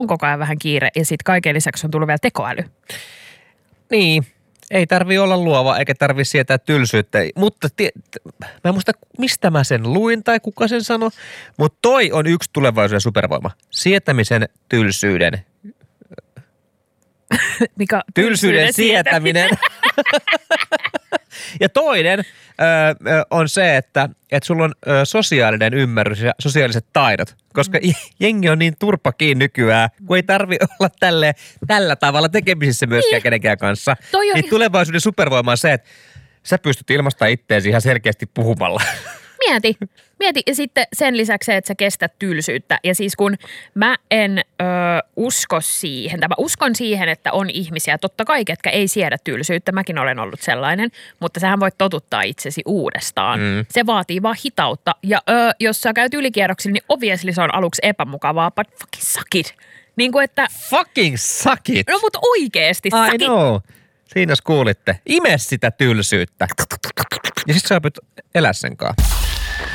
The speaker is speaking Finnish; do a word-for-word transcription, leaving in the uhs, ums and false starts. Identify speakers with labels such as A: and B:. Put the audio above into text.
A: on koko ajan vähän kiire ja sitten kaiken lisäksi on tullut vielä tekoäly.
B: Niin, ei tarvi olla luova eikä tarvi sietää tylsyyttä, mutta tie, mä en muista mistä mä sen luin tai kuka sen sanoi, mutta toi on yksi tulevaisuuden supervoima. Sietämisen tylsyyden.
A: Mikä
B: Tylsyyden sietäminen. Ja toinen ö, on se, että, että sulla on ö, sosiaalinen ymmärrys ja sosiaaliset taidot. Koska mm. jengi on niin turpakiin nykyään, kun ei tarvi olla tälle, tällä tavalla tekemisissä myöskään niin. kenenkään kanssa. Toi on... Niin tulevaisuuden supervoima on se, että sä pystyt ilmaistamaan itteesi ihan selkeästi puhumalla.
A: Mieti. Mieti. Ja sitten sen lisäksi se, että sä kestät tylsyyttä. Ja siis kun mä en ö, usko siihen, tai mä uskon siihen, että on ihmisiä, totta kai, ketkä ei siedä tylsyyttä. Mäkin olen ollut sellainen, mutta sähän voit totuttaa itsesi uudestaan. Mm. Se vaatii vaan hitautta. Ja ö, jos sä käyt ylikierroksilla, niin obviously se on aluksi epämukavaa, but fucking suck it. Niin kuin että...
B: Fucking suck it!
A: No mutta oikeesti suck it.
B: I know. Siinä kuulitte. Ime sitä tylsyyttä. Ja sit sä opit elää sen kanssa.